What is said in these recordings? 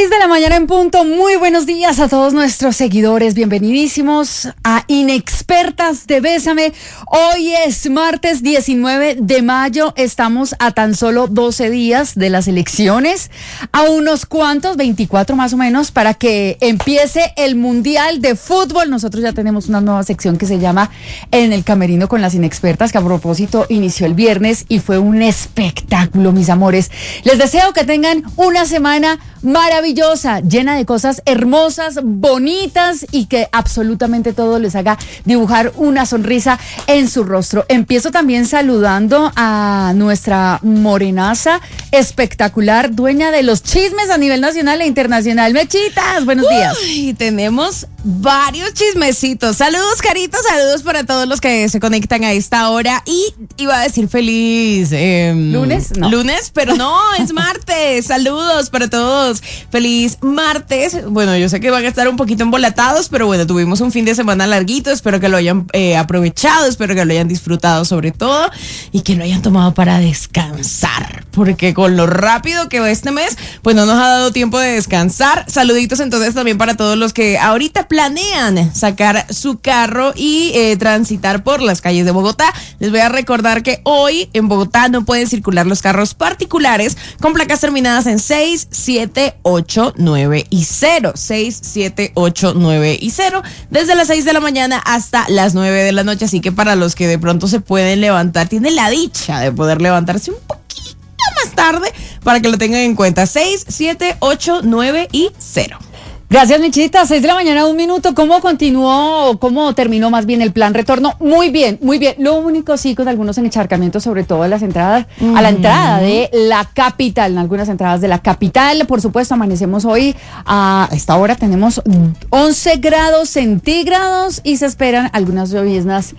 6 de la mañana en punto. Muy buenos días a todos nuestros seguidores. Bienvenidísimos a Inexpertas de Bésame. Hoy es martes 19 de mayo. Estamos a tan solo 12 días de las elecciones. A unos cuantos, 24 más o menos, para que empiece el Mundial de Fútbol. Nosotros ya tenemos una nueva sección que se llama En el Camerino con las Inexpertas, que a propósito inició el viernes y fue un espectáculo, mis amores. Les deseo que tengan una semana maravillosa, llena de cosas hermosas, bonitas y que absolutamente todo les haga dibujar una sonrisa en su rostro. Empiezo también saludando a nuestra morenaza espectacular, dueña de los chismes a nivel nacional e internacional. Mechitas, buenos días. Y tenemos varios chismecitos. Saludos, Carito, saludos para todos los que se conectan a esta hora. Y iba a decir feliz lunes, no. Lunes, pero no, es martes. Saludos para todos. Feliz martes. Bueno, yo sé que van a estar un poquito embolatados, pero bueno, tuvimos un fin de semana larguito. Espero que lo hayan aprovechado, espero que lo hayan disfrutado sobre todo y que lo hayan tomado para descansar, porque con lo rápido que va este mes, pues no nos ha dado tiempo de descansar. Saluditos entonces también para todos los que ahorita planean sacar su carro y transitar por las calles de Bogotá. Les voy a recordar que hoy en Bogotá no pueden circular los carros particulares con placas terminadas en 6, 7, 8, 9 y 0. 6, 7, 8, 9 y 0. Desde las 6 de la mañana hasta las 9 de la noche. Así que para los que de pronto se pueden levantar, tienen la dicha de poder levantarse un poquito más tarde para que lo tengan en cuenta. 6, 7, 8, 9 y 0. Gracias, Michita. 6 de la mañana, 1 minuto. ¿Cómo continuó, cómo terminó más bien el plan retorno? Muy bien, muy bien. Lo único sí, con algunos encharcamientos, sobre todo a las entradas, a la entrada de la capital, en algunas entradas de la capital. Por supuesto, amanecemos hoy a esta hora, tenemos 11 grados centígrados y se esperan algunas lloviznas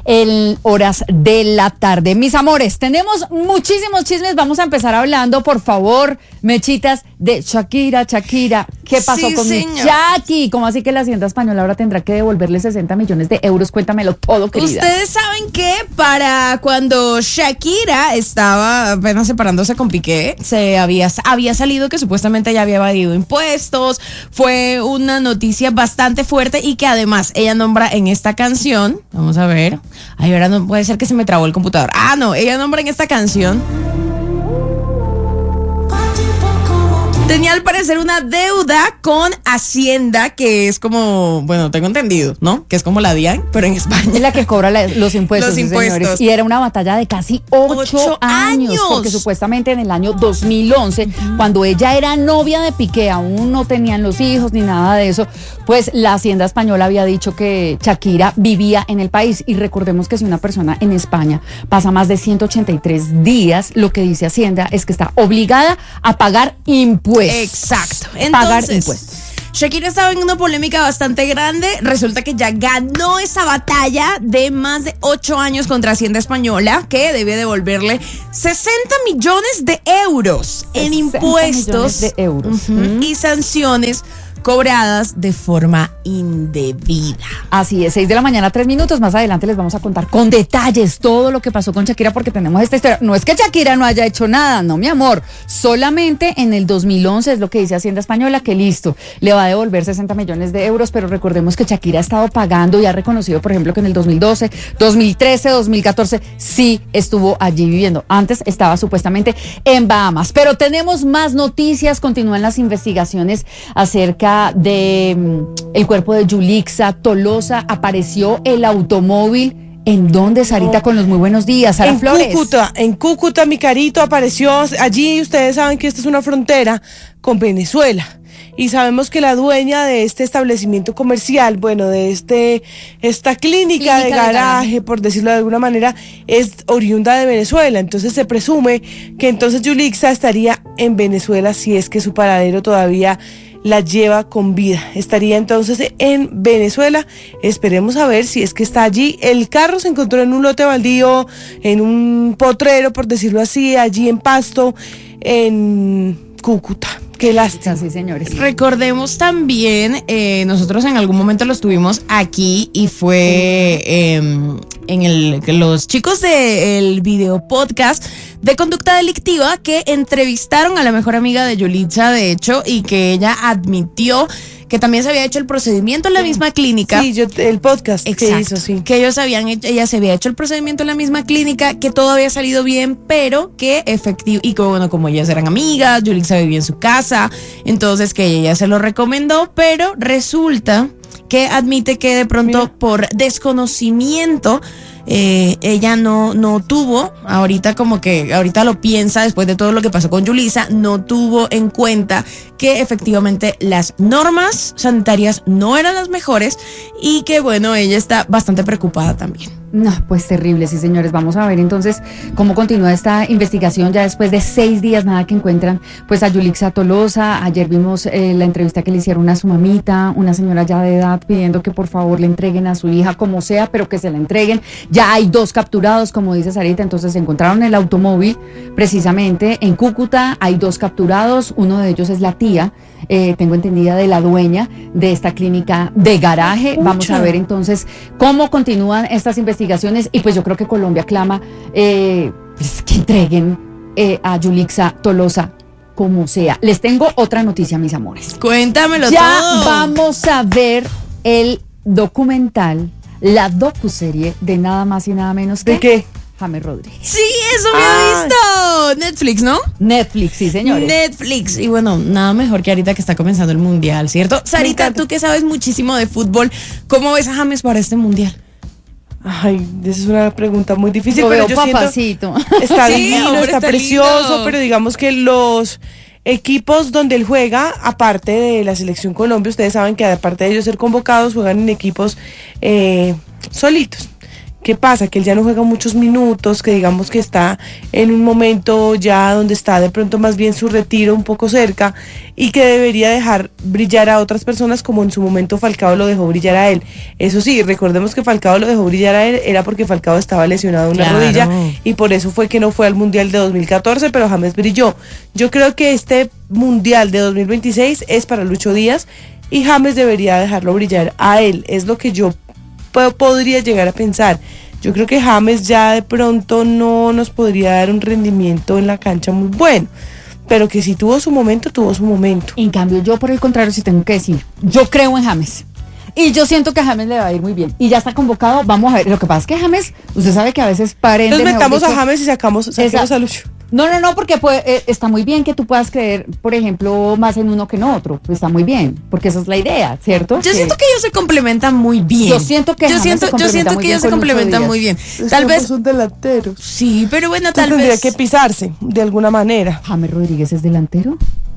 en horas de la tarde. Mis amores, tenemos muchísimos chismes. Vamos a empezar hablando, por favor, Mechitas, de Shakira. ¿Qué pasó con mi Shaki? ¿Cómo así que la Hacienda Española ahora tendrá que devolverle 60 millones de euros? Cuéntamelo todo, querida. Ustedes saben que para cuando Shakira estaba apenas separándose con Piqué, había salido que supuestamente ella había evadido impuestos. Fue una noticia bastante fuerte y que además ella nombra en esta canción, vamos a ver. Ay, ahora no puede ser que se me trabó el computador. No, ella nombra en esta canción. Tenía al parecer una deuda con Hacienda, que es como, bueno, tengo entendido, ¿no? Que es como la DIAN, pero en España. Es la que cobra los impuestos, señores. Y era una batalla de casi 8 años. Porque supuestamente en el año 2011, cuando ella era novia de Piqué, aún no tenían los hijos ni nada de eso, pues la Hacienda Española había dicho que Shakira vivía en el país. Y recordemos que si una persona en España pasa más de 183 días, lo que dice Hacienda es que está obligada a pagar impuestos. Exacto. Entonces, pagar impuestos. Shakira estaba en una polémica bastante grande. Resulta que ya ganó esa batalla de más de 8 años contra Hacienda Española, que debe devolverle 60 millones de euros en impuestos de euros. Y sanciones cobradas de forma indebida. Así es, 6 de la mañana, 3 minutos. Más adelante les vamos a contar con detalles todo lo que pasó con Shakira, porque tenemos esta historia. No es que Shakira no haya hecho nada, no, mi amor. Solamente en el 2011 es lo que dice Hacienda Española, que listo, le va a devolver 60 millones de euros, pero recordemos que Shakira ha estado pagando y ha reconocido, por ejemplo, que en el 2012, 2013, 2014 sí estuvo allí viviendo. Antes estaba supuestamente en Bahamas. Pero tenemos más noticias, continúan las investigaciones acerca de el cuerpo de Yulixa Tolosa. Apareció el automóvil. ¿En dónde, Sarita, con los muy buenos días? Sara Flores. En Cúcuta, mi Carito, apareció allí. Ustedes saben que esta es una frontera con Venezuela. Y sabemos que la dueña de este establecimiento comercial, bueno, de esta clínica de garaje, por decirlo de alguna manera, es oriunda de Venezuela. Entonces se presume que entonces Yulixa estaría en Venezuela, si es que su paradero todavía la lleva con vida. Estaría entonces en Venezuela. Esperemos a ver si es que está allí. El carro se encontró en un lote baldío, en un potrero, por decirlo así, allí en Pasto, en Cúcuta. Qué lástima. Sí, señores. Recordemos también, nosotros en algún momento los tuvimos aquí y fue los chicos del video podcast de conducta delictiva que entrevistaron a la mejor amiga de Yulitza, de hecho, y que ella admitió que también se había hecho el procedimiento en la misma clínica. Sí, el podcast Exacto, que hizo, sí. que ella se había hecho el procedimiento en la misma clínica, que todo había salido bien, pero que y que bueno, como ellas eran amigas, Yulitza vivía en su casa, entonces que ella se lo recomendó, pero resulta que admite que de pronto por desconocimiento ella no tuvo, ahorita lo piensa después de todo lo que pasó con Yulitza, no tuvo en cuenta que efectivamente las normas sanitarias no eran las mejores y que bueno, ella está bastante preocupada también. No, pues terrible, sí señores. Vamos a ver entonces cómo continúa esta investigación ya después de 6 días, nada que encuentran pues a Yulitza Tolosa. Ayer vimos la entrevista que le hicieron a su mamita, una señora ya de edad pidiendo que por favor le entreguen a su hija como sea, pero que se la entreguen. Ya hay 2 capturados, como dice Sarita, entonces se encontraron el automóvil precisamente en Cúcuta, hay 2 capturados, uno de ellos es la tía, tengo entendida, de la dueña de esta clínica de garaje. Vamos a ver entonces cómo continúan estas investigaciones y pues yo creo que Colombia clama pues, que entreguen a Yulitza Tolosa como sea. Les tengo otra noticia, mis amores. Cuéntamelo ya todo. Vamos a ver el documental, la docuserie de nada más y nada menos que... ¿De qué? James Rodríguez. Sí, eso me he visto. Netflix, ¿no? Netflix, sí, señores. Netflix. Y bueno, nada mejor que ahorita que está comenzando el mundial, ¿cierto? Sarita, tú que sabes muchísimo de fútbol, ¿cómo ves a James para este mundial? Ay, esa es una pregunta muy difícil, Lo pero veo yo papacito. siento está Sí, divino, hombre, está está precioso, lindo. pero digamos que los equipos donde él juega, aparte de la selección Colombia, ustedes saben que aparte de ellos ser convocados, juegan en equipos solitos. ¿Qué pasa? Que él ya no juega muchos minutos, que digamos que está en un momento ya donde está de pronto más bien su retiro un poco cerca y que debería dejar brillar a otras personas como en su momento Falcao lo dejó brillar a él. Eso sí, recordemos que Falcao lo dejó brillar a él era porque Falcao estaba lesionado en una rodilla y por eso fue que no fue al Mundial de 2014, pero James brilló. Yo creo que este Mundial de 2026 es para Lucho Díaz y James debería dejarlo brillar a él, es lo que yo podría llegar a pensar. Yo creo que James ya de pronto no nos podría dar un rendimiento en la cancha muy bueno, pero que si tuvo su momento, tuvo su momento. En cambio, yo por el contrario, sí tengo que decir, yo creo en James. Y yo siento que a James le va a ir muy bien. Y ya está convocado, vamos a ver. Lo que pasa es que James, usted sabe que a veces parece. Entonces metamos a James y saquemos a Lucho. No, porque está muy bien que tú puedas creer, por ejemplo, más en uno que en otro. Pues está muy bien, porque esa es la idea, ¿cierto? Yo siento que ellos se complementan muy bien. Yo siento que ellos se complementan muy bien. Tal vez son delanteros. Sí, pero bueno, tal vez tendría que pisarse de alguna manera. ¿James Rodríguez es delantero?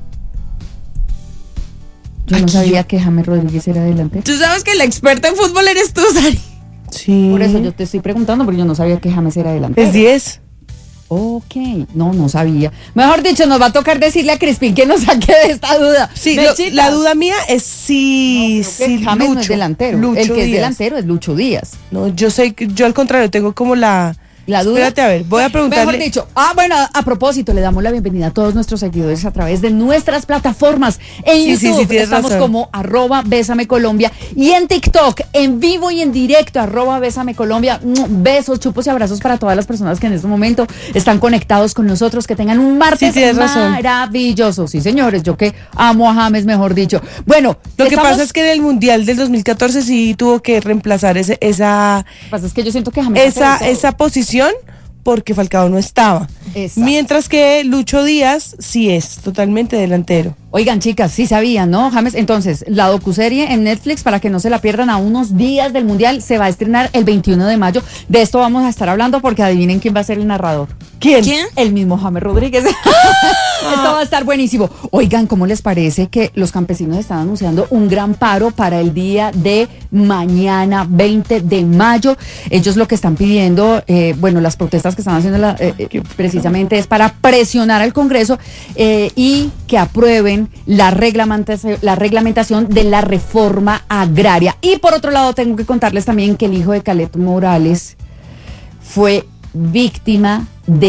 Yo no sabía que James Rodríguez era delantero. Tú sabes que la experta en fútbol eres tú, Sari. Sí. Por eso yo te estoy preguntando, porque yo no sabía que James era delantero. Es 10. Ok, no sabía. Mejor dicho, nos va a tocar decirle a Crispín que nos saque de esta duda. Sí, la duda mía es si James Lucho, no es delantero. Lucho el que Díaz. es delantero es Lucho Díaz. No, yo sé que yo al contrario tengo como la duda. Espérate, a ver, voy a preguntarle. Mejor dicho, bueno, a propósito, le damos la bienvenida a todos nuestros seguidores a través de nuestras plataformas. En YouTube estamos razón. como @BésameColombia y en TikTok, en vivo y en directo, @BésameColombia. Besos, chupos y abrazos para todas las personas que en este momento están conectados con nosotros, que tengan un martes maravilloso. Sí, señores, yo que amo a James, mejor dicho. Bueno, lo que pasa es que en el Mundial del 2014 sí tuvo que reemplazar esa. Lo que pasa es que yo siento que James esa posición porque Falcao no estaba. Exacto. Mientras que Lucho Díaz sí es totalmente delantero. Oigan, chicas, sí sabían, ¿no, James? Entonces, la docuserie en Netflix, para que no se la pierdan a unos días del Mundial, se va a estrenar el 21 de mayo. De esto vamos a estar hablando porque adivinen quién va a ser el narrador. ¿Quién? El mismo James Rodríguez. Esto va a estar buenísimo. Oigan, ¿cómo les parece que los campesinos están anunciando un gran paro para el día de mañana, 20 de mayo? Ellos lo que están pidiendo, las protestas que están haciendo precisamente es para presionar al Congreso y que aprueben la reglamentación de la reforma agraria. Y por otro lado, tengo que contarles también que el hijo de Caleb Morales fue víctima de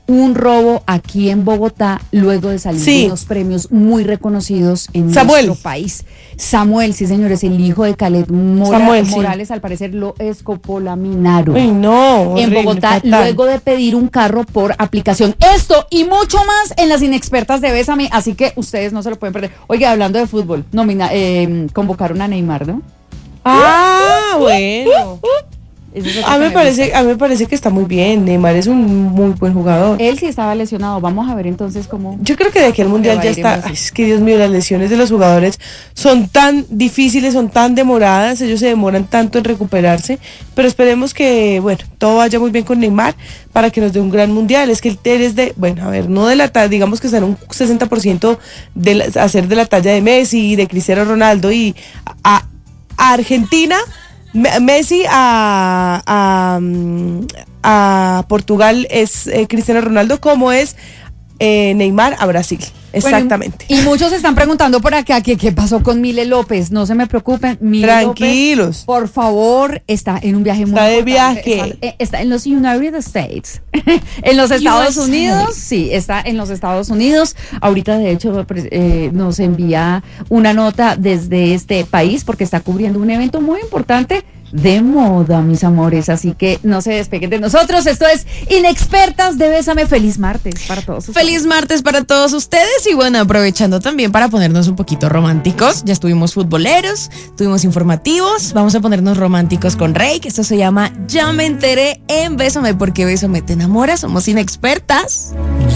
un robo aquí en Bogotá luego de salir de unos premios muy reconocidos en nuestro país. Samuel, sí señores, el hijo de Caled Morales, al parecer lo escopolaminaron. Uy, no, horrible, en Bogotá, fatal. luego de pedir un carro por aplicación. Esto y mucho más en las inexpertas de Bésame, así que ustedes no se lo pueden perder. Oiga, hablando de fútbol, convocaron a Neymar, ¿no? Ah, bueno. A mí me parece que está muy bien. Neymar es un muy buen jugador. Él sí estaba lesionado. Vamos a ver entonces cómo. Yo creo que de aquí al Mundial ya está. Ay, es que Dios mío, las lesiones de los jugadores son tan difíciles, son tan demoradas. Ellos se demoran tanto en recuperarse. Pero esperemos que, bueno, todo vaya muy bien con Neymar para que nos dé un gran Mundial. Es que él es de, bueno, a ver, no de la talla, digamos que está en un 60% de hacer de la talla de Messi, de Cristiano Ronaldo y a Argentina. Messi a Portugal es Cristiano Ronaldo, como es Neymar a Brasil. Exactamente. Bueno, y muchos están preguntando por acá qué pasó con Mile López. No se me preocupen. Mile Tranquilos. López, por favor, está en un viaje muy importante. Está en los United States. En los Estados Unidos. Sí, está en los Estados Unidos. Ahorita, de hecho, nos envía una nota desde este país porque está cubriendo un evento muy importante de moda, mis amores, así que no se despeguen de nosotros. Esto es Inexpertas de Bésame. Feliz martes para todos ustedes. Feliz martes para todos ustedes y bueno, aprovechando también para ponernos un poquito románticos. Ya estuvimos futboleros, estuvimos informativos, vamos a ponernos románticos con Rey, que esto se llama Ya me enteré en Bésame, porque Bésame te enamora. Somos Inexpertas.